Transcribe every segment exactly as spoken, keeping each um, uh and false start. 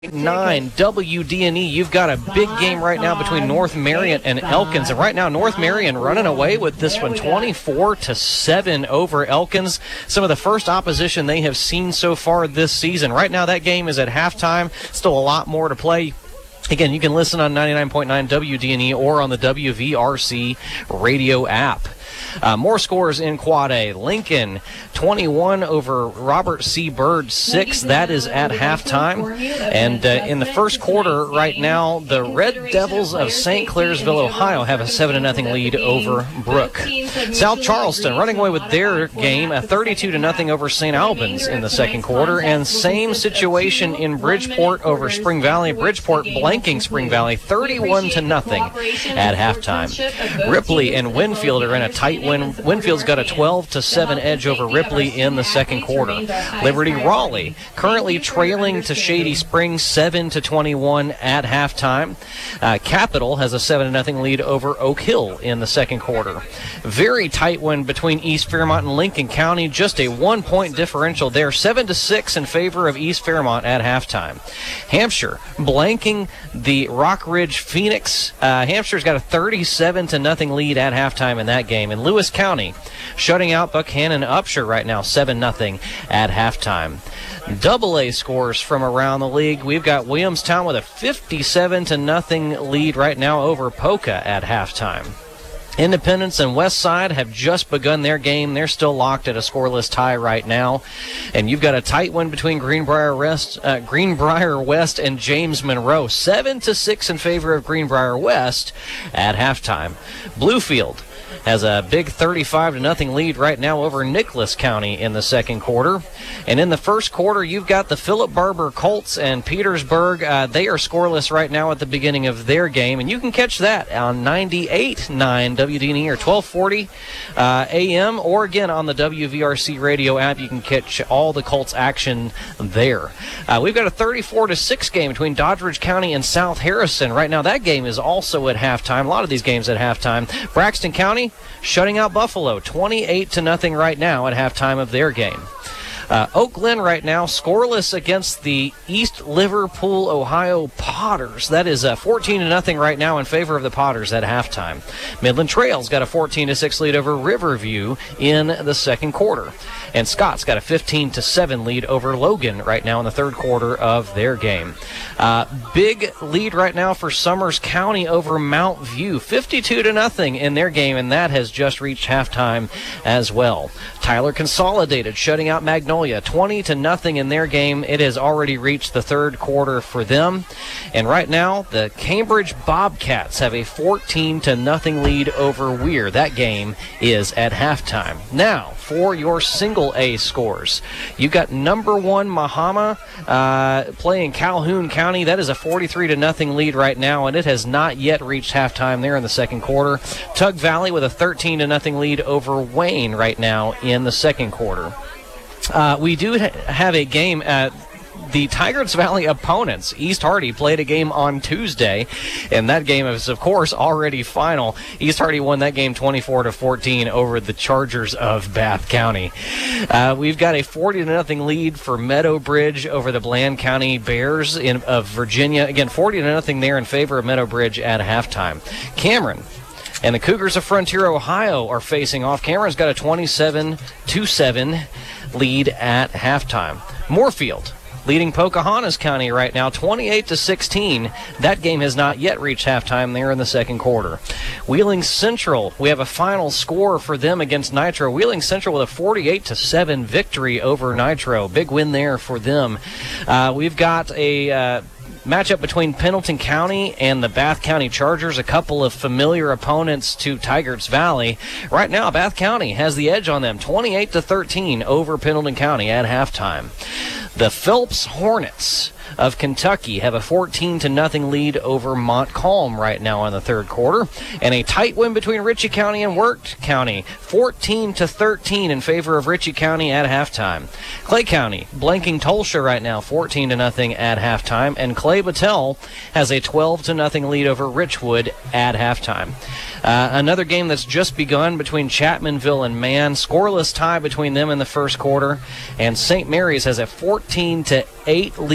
Nine W D N E. You've got a big game right now between North Marion and Elkins, and right now North Marion running away with this one, twenty-four to seven over Elkins. Some of the first opposition they have seen so far this season. Right now that game is at halftime. Still a lot more to play. Again, you can listen on ninety-nine point nine W D N E or on the W V R C radio app. Uh, more scores in Quad A. Lincoln twenty-one over Robert C. Byrd six. That is at halftime. And uh, in the first quarter right now, the Red Devils of Saint Clairsville, Ohio have a seven to nothing lead over Brooke. South Charleston running away with their game, a thirty-two to nothing over Saint Albans in the second quarter. And same situation in Bridgeport over Spring Valley. Bridgeport blanking Spring Valley thirty-one to nothing at halftime. Ripley and Winfield are in a tight win. Winfield's got a twelve to seven edge over Ripley in the second quarter. Liberty Raleigh currently trailing to Shady Springs seven to twenty-one at halftime. Uh, Capital has a seven to nothing lead over Oak Hill in the second quarter. Very tight one between East Fairmont and Lincoln County. Just a one point differential there, seven to six in favor of East Fairmont at halftime. Hampshire blanking the Rock Ridge Phoenix. Uh, Hampshire's got a thirty-seven to nothing lead at halftime in that game. And Lewis County shutting out Buckhannon Upshur right now, seven nothing at halftime. Double A scores from around the league. We've got Williamstown with a fifty-seven to nothing lead right now over Poca at halftime. Independence and Westside have just begun their game. They're still locked at a scoreless tie right now. And you've got a tight one between Greenbrier West, uh, Greenbrier West and James Monroe. seven to six in favor of Greenbrier West at halftime. Bluefield has a big thirty-five to nothing lead right now over Nicholas County in the second quarter. And in the first quarter, you've got the Philip Barber Colts and Petersburg. Uh, they are scoreless right now at the beginning of their game. And you can catch that on ninety-eight point nine W D N E or twelve forty uh, A M, or again on the W V R C radio app. You can catch all the Colts action there. Uh, we've got a thirty-four to six game between Doddridge County and South Harrison. Right now, that game is also at halftime. A lot of these games at halftime. Braxton County shutting out Buffalo, twenty-eight to nothing right now at halftime of their game. Uh, Oak Glen right now scoreless against the East Liverpool, Ohio Potters. That is uh, fourteen to nothing right now in favor of the Potters at halftime. Midland Trail's got a fourteen to six lead over Riverview in the second quarter. And Scott's got a fifteen to seven lead over Logan right now in the third quarter of their game. Uh, big lead right now for Summers County over Mount View, fifty-two to nothing in their game, and that has just reached halftime as well. Tyler Consolidated shutting out Magnolia, twenty to nothing in their game. It has already reached the third quarter for them. And right now, the Cambridge Bobcats have a fourteen to nothing lead over Weir. That game is at halftime. Now, for your single A scores, you've got number one Mahama uh, playing Calhoun County. That is a forty-three to nothing lead right now, and it has not yet reached halftime there in the second quarter. Tug Valley with a thirteen to nothing lead over Wayne right now in the second quarter. Uh, we do ha- have a game at the Tigers Valley opponents. East Hardy played a game on Tuesday, and that game is, of course, already final. East Hardy won that game twenty-four to fourteen over the Chargers of Bath County. Uh, we've got a forty to nothing lead for Meadow Bridge over the Bland County Bears in, of Virginia. Again, forty to nothing there in favor of Meadow Bridge at halftime. Cameron and the Cougars of Frontier, Ohio are facing off. Cameron's got a twenty-seven to seven lead at halftime. Moorfield leading Pocahontas County right now, twenty-eight to sixteen. That game has not yet reached halftime there in the second quarter. Wheeling Central, we have a final score for them against Nitro. Wheeling Central with a forty-eight to seven victory over Nitro. Big win there for them. Uh, we've got a Uh, matchup between Pendleton County and the Bath County Chargers, a couple of familiar opponents to Tigers Valley. Right now, Bath County has the edge on them, twenty-eight to thirteen over Pendleton County at halftime. The Phelps Hornets of Kentucky have a fourteen to nothing lead over Montcalm right now in the third quarter, and a tight win between Ritchie County and Wirt County, fourteen to thirteen in favor of Ritchie County at halftime. Clay County blanking Tulsa right now, fourteen to nothing at halftime, and Clay Battelle has a twelve to nothing lead over Richwood at halftime. Uh, another game that's just begun between Chapmanville and Mann, scoreless tie between them in the first quarter, and Saint Mary's has a fourteen to eight lead over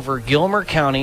over Gilmer County.